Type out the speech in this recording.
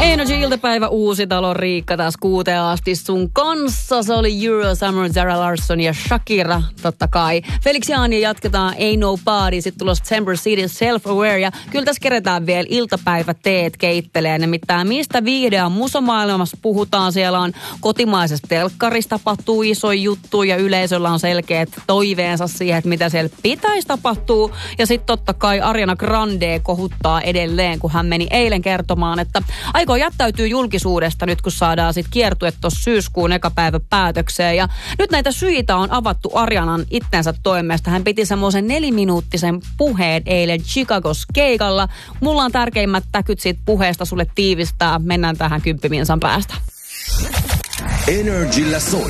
Energy-iltapäivä Uusitalo, Riikka taas 6 asti sun kanssa. Se oli Euro Summer, Zara Larsson ja Shakira, totta kai. Felix Jaani jatketaan Ain't Nobody, sitten tulossa September City, Self-Aware. Ja kyllä tässä kerätään vielä iltapäiväteet keittelee. Nimittäin mistä viihdeä musomaailmassa puhutaan. Siellä on kotimaisesta telkkarista tapahtuu iso juttu ja yleisöllä on selkeät toiveensa siihen, että mitä siellä pitäisi tapahtua. Ja sitten totta kai Ariana Grande kohuttaa edelleen, kun hän meni eilen kertomaan, että aikoo jättäytyy julkisuudesta nyt, kun saadaan sitten kiertue tuossa syyskuun eka päivä päätökseen. Ja nyt näitä syitä on avattu Arianan itsensä toimesta. Hän piti semmoisen 4-minuuttisen puheen eilen Chicagos keikalla. Mulla on tärkeimmät täkyt siitä puheesta sulle tiivistää. Mennään tähän 10 minsan päästä. Energillä soi.